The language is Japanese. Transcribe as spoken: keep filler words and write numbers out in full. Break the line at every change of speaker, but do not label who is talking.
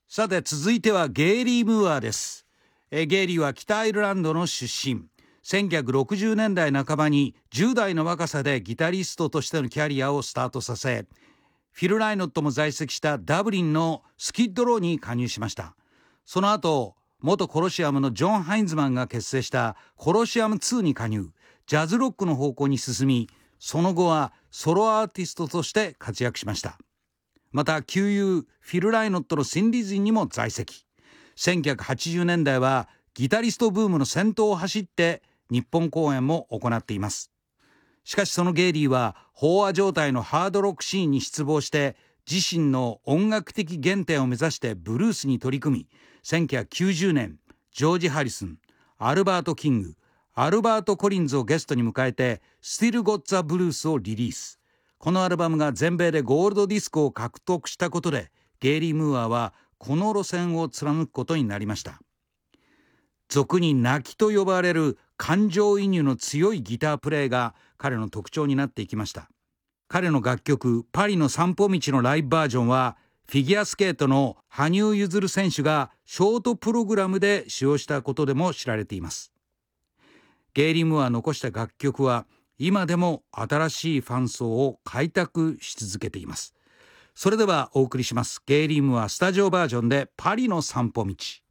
さて続いてはゲイリー・ムーアです。えゲイリーは北アイルランドの出身。せんきゅうひゃくろくじゅうねんだいなかばにじゅう代の若さでギタリストとしてのキャリアをスタートさせ、フィル・ライノットも在籍したダブリンのスキッドローに加入しました。その後元コロシアムのジョン・ハインズマンが結成したコロシアムツーに加入、ジャズロックの方向に進み、その後はソロアーティストとして活躍しました。また旧友フィル・ライノットのシンディズンにも在籍。せんきゅうひゃくはちじゅうねんだいはギタリストブームの先頭を走って日本公演も行っています。しかしそのゲイリーは飽和状態のハードロックシーンに失望して、自身の音楽的原点を目指してブルースに取り組み、せんきゅうひゃくきゅうじゅうねんジョージ・ハリスン、アルバート・キング、アルバート・コリンズをゲストに迎えて Still Got the Blues をリリース。このアルバムが全米でゴールドディスクを獲得したことで、ゲイリー・ムーアはこの路線を貫くことになりました。俗に泣きと呼ばれる感情移入の強いギタープレイが彼の特徴になっていきました。彼の楽曲パリの散歩道のライブバージョンは、フィギュアスケートの羽生結弦選手がショートプログラムで使用したことでも知られています。ゲイリー・ムーア残した楽曲は今でも新しいファン層を開拓し続けています。それではお送りします。ゲイリー・ムーアスタジオバージョンでパリの散歩道。